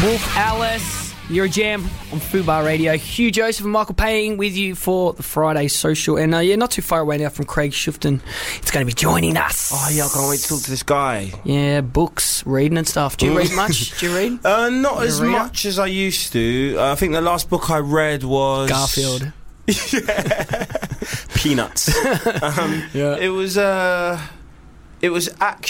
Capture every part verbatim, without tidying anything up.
Wolf Alice, you're a jam on Fubar Radio. Hugh Joseph and Michael Payne with you for the Friday Social. And uh, yeah, not too far away now from Craig Shufton. It's going to be joining us. Oh yeah, I can't wait to talk to this guy. Yeah, books, reading and stuff. Do you read much? Do you read? Uh, not You're as a reader? much as I used to. Uh, I think the last book I read was Garfield. Peanuts. um, Yeah. It was. Uh, it was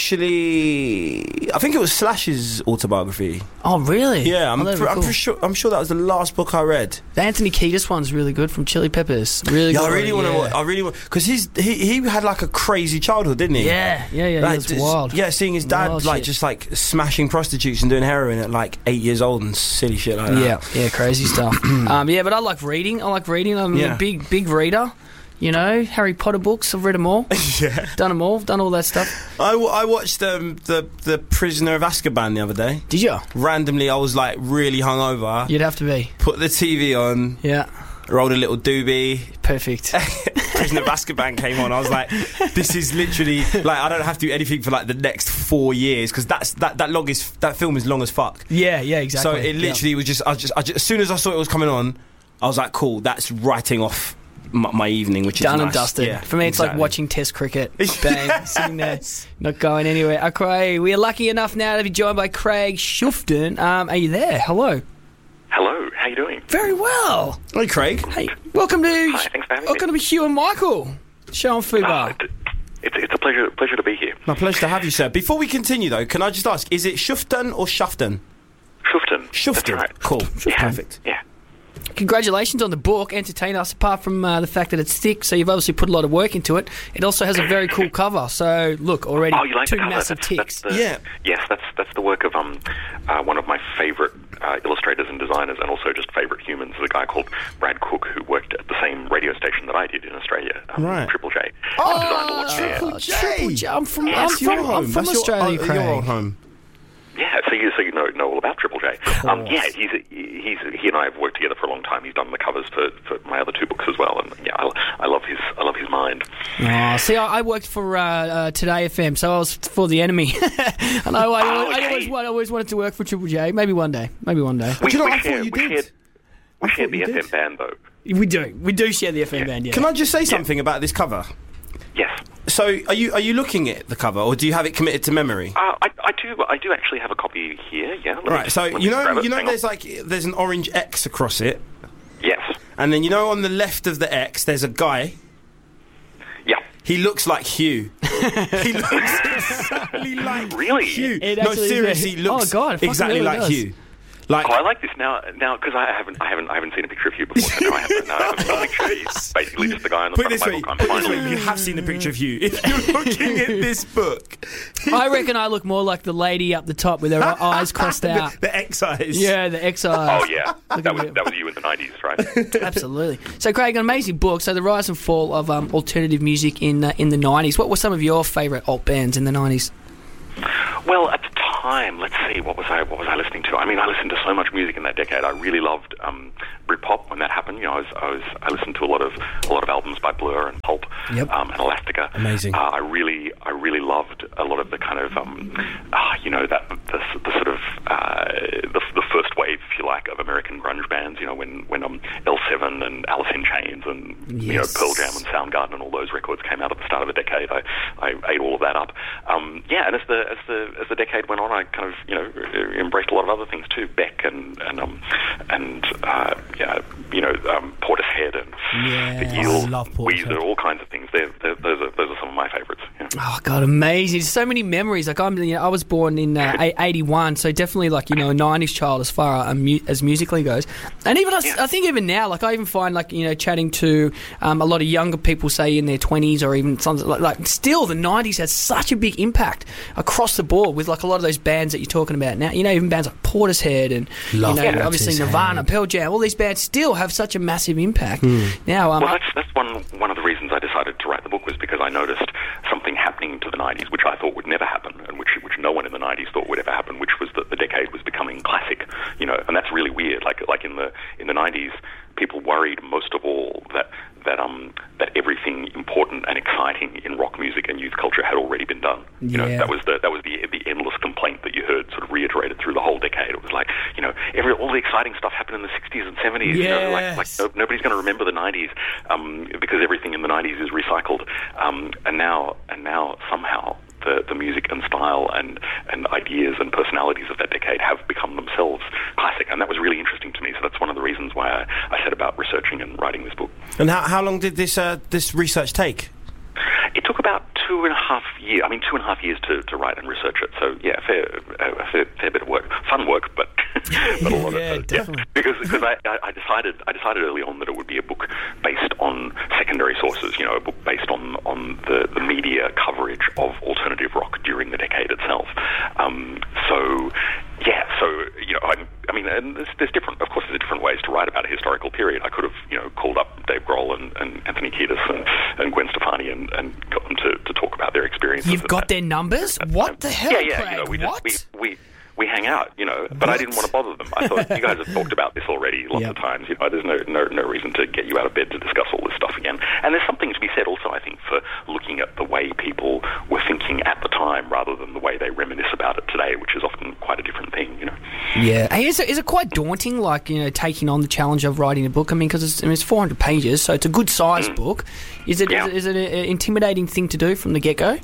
actually. I think it was Slash's autobiography. Oh, really? Yeah, I'm. Oh, that'd pre- be I'm cool. pretty sure. I'm sure that was the last book I read. The Anthony Kiedis one's really good from Chili Peppers. Really Yeah, good. I really want to. yeah. I really want because he's he he had like a crazy childhood, didn't he? Yeah, yeah, yeah. Like, That's just- wild. Yeah, seeing his dad Wild like shit. just like smashing prostitutes and doing heroin at like eight years old and silly shit like that. Yeah, yeah, crazy stuff. um, yeah, but I like reading. I like reading. I'm Yeah. a big, big reader. You know, Harry Potter books. I've read them all. yeah. Done them all. Done all that stuff. I, w- I watched um, the the Prisoner of Azkaban the other day. Did you? Randomly, I was like really hungover. You'd have to be. Put the T V on, Yeah, rolled a little doobie. perfect. Prisoner of Azkaban came on. I was like, this is literally like I don't have to do anything for like the next four years because that's that that long is that film is long as fuck. Yeah, yeah, exactly. So it literally was just I just I just as soon as I saw it was coming on, I was like, cool. That's writing off my, my evening, which is Done nice. and dusted. Yeah, For me, it's like exactly. watching Test cricket. Bang, sitting there, not going anywhere. Okay, we are lucky enough now to be joined by Craig Shufton. Um, are you there? Hello. Hello, how you doing? Very well. Hey, Craig. Hey, welcome to Hi, thanks for having welcome me. to Hugh and Michael show on Oh, Fubar. it- it's, it's a pleasure pleasure to be here. My pleasure to have you, sir. Before we continue, though, can I just ask, is it Shufton or Shufton? Shufton. Shufton. That's right. Cool. Yeah. Perfect. Yeah. Congratulations on the book. Entertain us. Apart from uh, the fact that it's thick, so you've obviously put a lot of work into it. It also has a very cool cover. So look, already Oh, you like two the cover? massive That's, ticks. that's the, Yeah. Yes, that's that's the work of um uh, one of my favourite uh, illustrators and designers, and also just favourite humans. A guy called Brad Cook, who worked at the same radio station that I did in Australia, um, Right. Triple J. Oh, designed a lot of Triple their- J. Triple J. I'm from. I'm That's your from, home. I'm from That's Australia, your, uh, Craig. your old home. Yeah, so you so you know know all about Triple J. Um, yeah, he's he's he and I have worked together for a long time. He's done the covers for, for my other two books as well, and yeah, I, I love his I love his mind. Oh, see, I, I worked for uh, uh, Today F M, so I was for the enemy. And I, I, Oh, I, okay. always, I always wanted to work for Triple J. Maybe one day. Maybe one day. We, Do you know we what I thought share, you we did? shared, we I shared thought the you F M did. band though. We do. We do share the F M Yeah. band. Yeah. Can I just say something about this cover? Yes. So, are you are you looking at the cover, or do you have it committed to memory? Uh, I, I do. I do actually have a copy here. Yeah. Let me Right. just- So let me you grab know it. you know Hang there's on. like there's an orange X across it, Yes. and then you know on the left of the X there's a guy. Yeah. He looks like Hugh. He looks exactly like Really? Hugh. It No, actually is, seriously, yeah. he looks Oh, God, it fucking exactly really like does. Hugh. Like, Oh, I like this now. Now, because I haven't, I haven't, I haven't seen a picture of you before. So now I have, now I have a full picture. It's basically just the guy on the put it front this of my way. book. I'm Put it this way. finally. You have seen a picture of Hugh. If you're looking at this book, I reckon I look more like the lady up the top with her eyes crossed out. the, the X eyes. Yeah, the X eyes. Oh yeah, Look that at was you. that was you in the nineties, right? Absolutely. So, Craig, an amazing book. So, the rise and fall of um, alternative music in uh, in the nineties. What were some of your favourite alt bands in the nineties? Well, at the time, let's see, what was I what was I listening to? I mean, I listened to so much music in that decade. I really loved um, Britpop when that happened. You know, I was, I was I listened to a lot of a lot of albums by Blur and Pulp Yep. um, and Elastica. Amazing. Uh, I really I really loved a lot of the kind of um, uh, you know that the, the sort of uh, the, the first wave, if you like, of American grunge bands. You know, when when um, L seven and Alice in Chains and you know Yes. Pearl Jam and Soundgarden and all those records came out at the start of the decade. I, I ate all of that up. Um, yeah, and as the as the as the decade went on, I kind of you know embraced a lot of other things too, Beck and and um and uh, yeah, you know um, Portishead and Yeah, the I Eels, love Portishead. Weezer, all kinds of things. They're, they're, those are those are some of my favourites. Yeah. Oh God, amazing! So many memories. Like I'm, you know, I was born in uh, eighty-one, so definitely like you know a nineties child as far as, mu- as musically goes. And even I, Yeah. I think even now, like I even find like you know chatting to um, a lot of younger people, say in their twenties or even some like, like still the nineties had such a big impact across the board with like a lot of those bands that you're talking about now. You know, even bands like Portishead and Love you know Portishead. obviously Nirvana, Pearl Jam. All these bands still have such a massive impact now. Um, Well, that's that's one one of the reasons I decided to write the book was because I noticed something happening to the nineties, which I thought would never happen, and which which no one in the nineties thought would ever happen, which was that the decade was becoming classic. You know, and that's really weird. Like like in the in the nineties, people worried most of all that that um that everything important and exciting in rock music and youth culture had already been done. You know, Yeah. that was the that was the the endless complaint that you heard sort of reiterated through the whole decade. It was like, you you know, every all the exciting stuff happened in the sixties and seventies. Yes. You know, like, like no, nobody's going to remember the nineties um, because everything in the nineties is recycled. Um, and now, and now somehow the, the music and style and, and ideas and personalities of that decade have become themselves classic. And that was really interesting to me. So that's one of the reasons why I, I set about researching and writing this book. And how, how long did this uh, this research take? It took about two and a half years. I mean, two and a half years to, to write and research it. So yeah, fair, a fair, fair bit of work, fun work, but, but a lot yeah, of definitely. Yeah. Because because I, I decided I decided early on that it would be a book based on secondary sources. You know, a book based on on the, the media coverage of alternative rock during the decade itself. Um, so. Yeah, so, you know, I, I mean, and there's, there's different, of course, there's different ways to write about a historical period. I could have, you know, called up Dave Grohl and, and Anthony Kiedis and, and Gwen Stefani and, and got them to, to talk about their experiences. You've got their numbers? What the hell, Yeah, yeah, Craig? you know, we what? just, we, we, we hang out, you know, but I didn't want to bother them. I thought, you guys have talked about this already lots Yep. of times, you know, there's no, no, no reason to get you out of bed to discuss all this stuff again. And there's something to be said also, I think, for looking at the way people were thinking at the time rather than the way they reminisce about it today, which is often quite a different thing, you know. Yeah. Hey, is it, is it quite daunting, like, you know, taking on the challenge of writing a book? I mean, because it's, I mean, it's four hundred pages, so it's a good-sized Mm. book. Is it, Yeah. is it is it an intimidating thing to do from the get-go?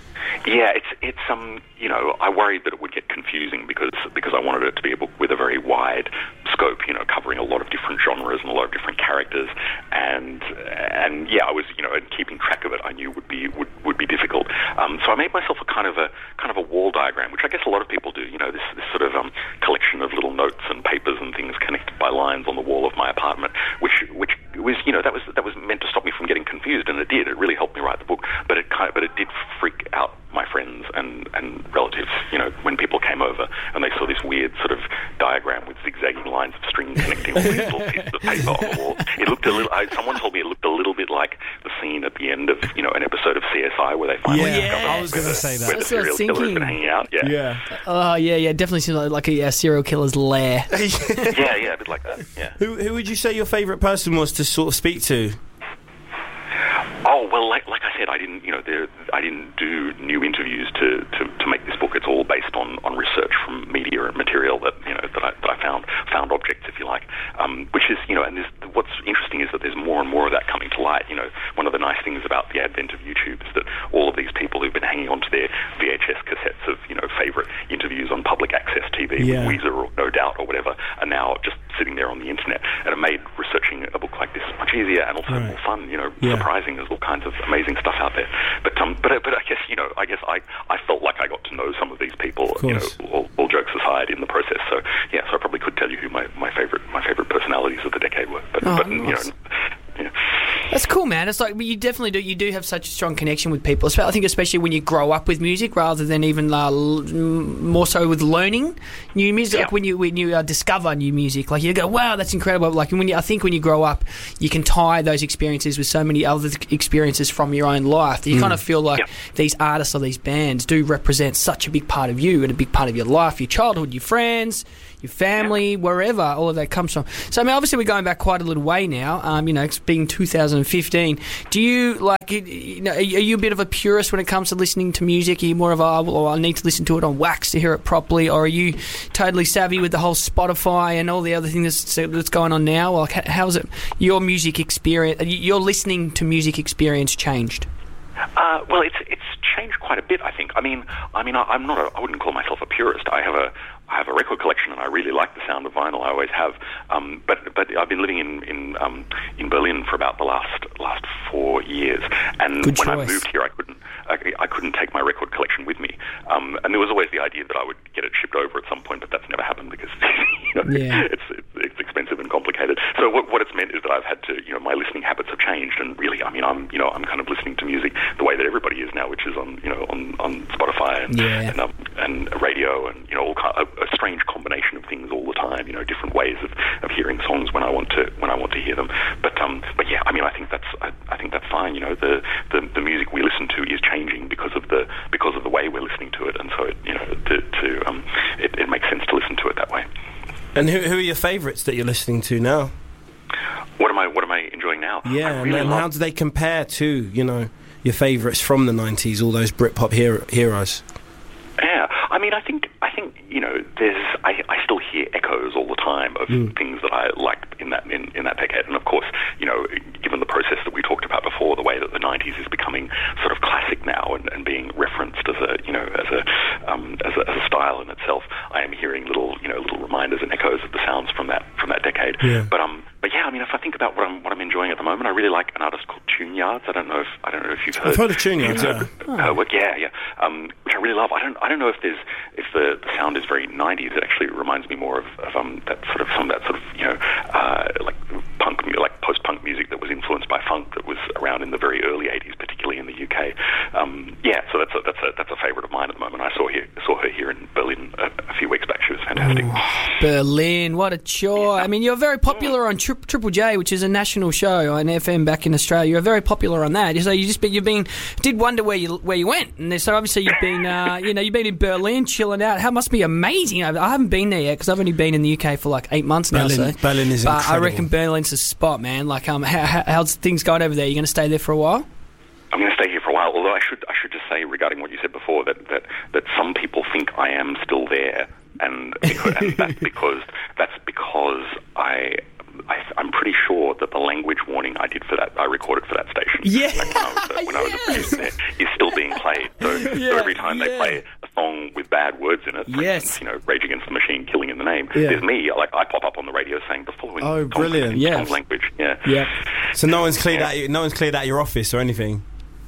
Yeah, it's it's um you know, I worried that it would get confusing because because I wanted it to be a book with a very wide scope, you know, covering a lot of different genres and a lot of different characters, and and yeah, I was you know, and keeping track of it I knew would be would, would be difficult. Um, so I made myself a kind of a kind of a wall diagram, which I guess a lot of people do. You know, this this sort of um collection of little notes and papers and things connected by lines on the wall of my apartment, which which was you know that was that was meant to stop me from getting confused, and it did. It really helped me write the book, but it kind of, but it did freak out my friends and, and relatives, you know, when people came over and they saw this weird sort of diagram with zigzagging lines of string connecting all these little pieces of paper on the wall. It looked a little, I, someone told me it looked a little bit like the scene at the end of, you know, an episode of C S I where they finally Yeah, discover I was where gonna the- say that. where the That's what I was serial killer's thinking. been hanging out. Yeah, Yeah. Oh, yeah, yeah. Definitely seems like, like a, a serial killer's lair. yeah, yeah, a bit like that, yeah. Who who would you say your favourite person was to sort of speak to? Oh, well, like, like I said, I didn't, you know, there, I didn't do new interviews to, to, to make this book. It's all based on, on research from media and material that, you know, that I, that I found, found objects, if you like, um, which is, you know, and there's, what's interesting is that there's more and more of that coming to light. You know, one of the nice things about the advent of YouTube is that all of these people who've been hanging onto their V H S cassettes of, you know, favourite interviews on public access T V, Yeah. with Weezer or No Doubt or whatever, are now just sitting there on the internet, and it made researching a book like this much easier and also Right. more fun, you know, Yeah. surprising. There's all kinds of amazing stuff out there. But um, but but I guess you know, I guess I, I felt like I got to know some of these people. Of You know, course. all, all jokes aside, in the process. So yeah, so I probably could tell you who my, my favorite my favorite personalities of the decade were. But Oh, but nice. you know, yeah. That's cool, man. It's like, but you definitely do. You do have such a strong connection with people. Espe- I think, especially when you grow up with music, rather than even uh, l- m- more so with learning new music. Yeah. Like when you when you uh, discover new music, like you go, "Wow, that's incredible!" Like when you, I think when you grow up, you can tie those experiences with so many other experiences from your own life that you kind of feel like Yeah. these artists or these bands do represent such a big part of you and a big part of your life, your childhood, your friends, your family, wherever all of that comes from. So, I mean, obviously we're going back quite a little way now. Um, you know, it's being two thousand fifteen. Do you like? You know, are you a bit of a purist when it comes to listening to music? Are you more of a, oh, well, I need to listen to it on wax to hear it properly, or are you totally savvy with the whole Spotify and all the other things that's, that's going on now? Like, how- how's it your music experience? Your listening to music experience changed? Uh, well, it's it's changed quite a bit, I think. I mean, I mean, I, I'm not. A, I wouldn't call myself a purist. I have a I have a record collection, and I really like the sound of vinyl. I always have. Um, but but I've been living in in um, in Berlin for about the last last four years, and Good when I choice. moved here, I couldn't I, I couldn't take my record collection with me. Um, and there was always the idea that I would get it shipped over at some point, but that's never happened because you know, Yeah. it's, it's it's expensive and complicated. So what what it's meant is that I've had to, you know, my listening habits have changed, and really, I mean, I'm you know I'm kind of listening to music the way that everybody is now, which is on you know on, on Spotify and Yeah. and, um, and radio and you know all kind, a, a strange combination of things all the time. You know, different ways of, of hearing songs when I want to when I want to hear them. But um but yeah, I mean, I think that's I, I think that's fine. You know, the, the the music we listen to is changing because of the because of the way we're listening to it, and so it, you know to, to um it, it makes sense to listen to it that way. And who who are your favourites that you're listening to now? What am I what am I enjoying now? Yeah, I and, really and love- how do they compare to, you know, your favourites from the nineties, all those Britpop hero- heroes? Yeah, I mean, I think I think you know, there's I, I still hear echoes all the time of mm. things that I liked in that in, in that decade. And of course, you know, given the process that we talked about before, the way that the nineties is becoming sort of classic now and, and being referenced as a you know as a, um, as a as a style in itself, I am hearing little you know little reminders and echoes of the sounds from that from that decade. Yeah. But um but yeah, I mean, if I think about what I'm what I'm enjoying at the moment, I really like an artist called Tune Yards. I don't know if I don't know if you've heard. I've heard of Tune Yards. Yeah. Her work, yeah, yeah. Um, which I really love. I don't I don't know if there's if the, the sound is very nineties. It actually reminds me more of, of um that sort of some of that sort of you know uh, like punk music, like post punk music that was influenced by funk that was around in the very early eighties, particularly in the U K. Um, yeah, so that's a, that's a that's a favourite of mine at the moment. I saw here saw her here in Berlin a, a few weeks back. She was fantastic. Ooh, Berlin, what a chore! Yeah. I mean, you're very popular on Tri- Triple J, which is a national show on F M back in Australia. You're very popular on that. So you just you've been did wonder where you where you went, and so obviously you've been uh, you know you've been in Berlin chilling out. How must be amazing! I, I haven't been there yet because I've only been in the U K for like eight months now. Berlin, so. Berlin is but incredible. I reckon Berlin's a spot, man. Like, um, how, how, how's things going over there? You going to stay there for a while? I'm going to stay here for a while. Although I should I should just say regarding what you said before that that, that some people think I am still there, and, because, and that's because that's because I. I, I'm pretty sure that the language warning I did for that, I recorded for that station. Yeah, like when I was, uh, when I was yes. a producer there, is still being played. So, yeah, so every time yeah. they play a song with bad words in it, for yes. instance, you know, Rage Against the Machine, Killing in the Name, yeah. there's me. Like I pop up on the radio saying the following. Oh, brilliant! Song, yeah, song language. Yeah, yeah. So no one's cleared yeah. out. No one's cleared out your office or anything.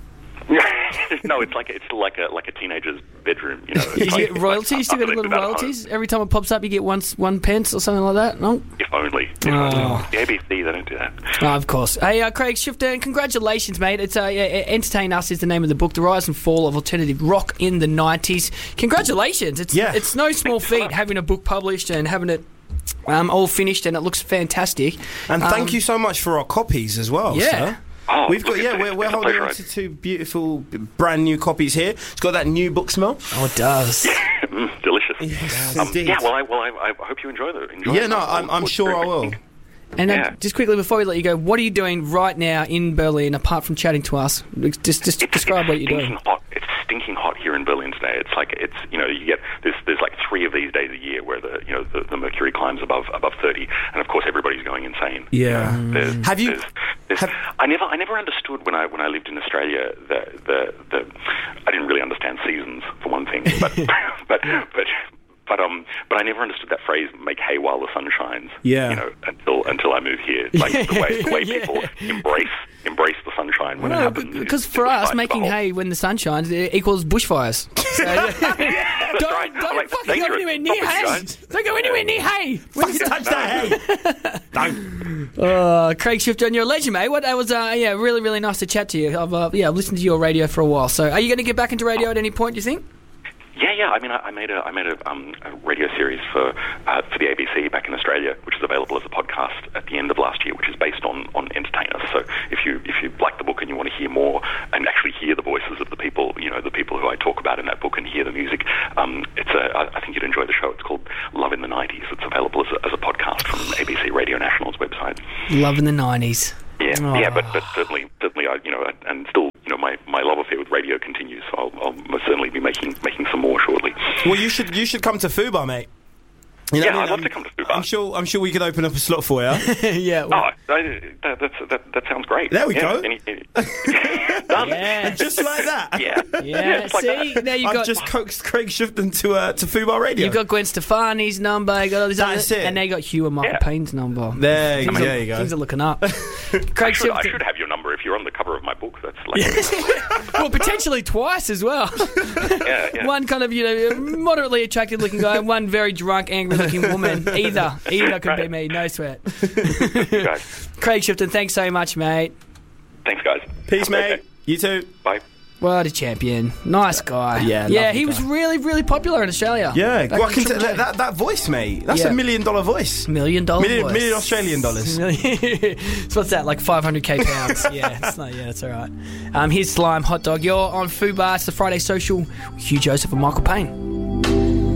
No, it's like it's like a like a teenager's bedroom. You know, You it's like, get royalties? You still got to go to royalties? Every time it pops up, you get one, one pence or something like that? No? If only. If Oh. only. The A B C, they don't do that. Oh, of course. Hey, uh, Craig Shifter, congratulations, mate. It's uh, yeah, Entertain Us is the name of the book, The Rise and Fall of Alternative Rock in the nineties. Congratulations. It's Yeah. it's no small Thanks so feat much. having a book published and having it um, all finished, and it looks fantastic. And thank Um, you so much for our copies as well, Yeah. sir. Oh, We've got look, yeah, it's- we're, we're it's a holding pleasure. on to two beautiful, brand new copies here. It's got that new book smell. Oh, it does. Mm, delicious. Yes, um, indeed. yeah, well, I, well, I, I hope you enjoy the. Enjoy Yeah, it. no, I I'm, look I'm forward sure to I will. everything. And uh, Yeah. just quickly before we let you go, what are you doing right now in Berlin apart from chatting to us? Just, just It's, describe it's what you're stinking doing. Hot. It's stinking hot here in Berlin today. It's like it's you know you get there's there's like three of these days a year where the you know the, the mercury climbs above above thirty, and of course everybody's going insane. Yeah. You know, there's, Have you- There's, there's, have- I never I never understood when I when I lived in Australia the the the I didn't really understand seasons for one thing, but but but. But um, but I never understood that phrase "make hay while the sun shines." Yeah. You know, until until I moved here, like the way the way Yeah. people embrace embrace the sunshine when it No, happens. because is- for is us, right making the whole- hay when the sun shines it equals bushfires. So, That's don't right. don't I'm like, fucking go dangerous. anywhere near Stop it, hay. guys. Don't go anywhere near hay. When the Touch that, hey! Don't. Uh, Craig Shifter, you're a legend, mate. What that was, uh, yeah, really, really nice to chat to you. I've, uh, yeah, I've listened to your radio for a while. So, are you going to get back into radio at any point? Do you think? Yeah, yeah. I mean, I, I made a I made a, um, a radio series for uh, for the A B C back in Australia, which is available as a podcast at the end of last year, which is based on on entertainers. So if you if you like the book and you want to hear more and actually hear the voices of the people, you know, the people who I talk about in that book and hear the music, um, it's a I, I think you'd enjoy the show. It's called Love in the nineties. It's available as a, as a podcast from A B C Radio National's website. Love in the nineties. Yeah, Oh. yeah, but, but certainly, certainly, I, you know, and still, you know, my, my love affair with radio continues. So I'll, I'll most certainly be making making some more shortly. Well, you should you should come to Fubar, mate. You know Yeah, what I I'd mean? love I'm- to come to Fubar. I'm sure. I'm sure we could open up a slot for you. yeah. Oh, Well, I, that, that's, that that sounds great. There we yeah, go. Any, any, done. yeah. Just like that. Yeah. Yeah, it's like see, that. now you've I've got just coaxed Craig Shifton to uh, to Fubar Radio. you've got Gwen Stefani's number, you got all these That's other, it. and now you got Hugh and Michael Yeah. Payne's number. There you things go, are, there you go. Things are looking up. I Craig should, I Shifton, should have your number if you're on the cover of my book. That's like, well, potentially twice as well. yeah, yeah. One kind of, you know, moderately attractive looking guy, and one very drunk, angry looking woman. Either, either could be Right. me. No sweat. You guys. Craig Shifton, thanks so much, mate. Thanks, guys. Peace, Have a great mate. day. You too. Bye. What a champion. Nice guy. Yeah, yeah, lovely he guy. was really, really popular in Australia. Yeah, Back well, I in can Triple t- J. that that voice, mate. That's Yeah. a million dollar voice. Million dollar Million, voice. million Australian dollars. so what's that, like five hundred k pounds? yeah, it's not, yeah, that's all right. Um, here's Slime Hot Dog. You're on Fubar. It's the Friday Social. Hugh Joseph and Michael Payne.